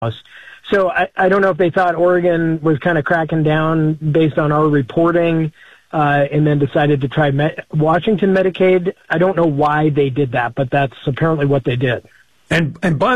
So I don't know if they thought Oregon was kind of cracking down based on our reporting, and then decided to try Washington Medicaid. I don't know why they did that, but that's apparently what they did. And by